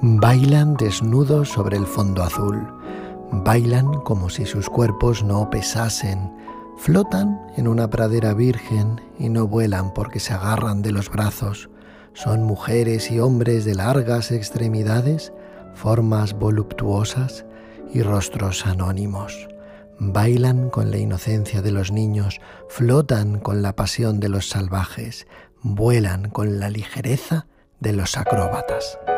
Bailan desnudos sobre el fondo azul. Bailan como si sus cuerpos no pesasen. Flotan en una pradera virgen y no vuelan porque se agarran de los brazos. Son mujeres y hombres de largas extremidades, formas voluptuosas y rostros anónimos. Bailan con la inocencia de los niños, flotan con la pasión de los salvajes, vuelan con la ligereza de los acróbatas.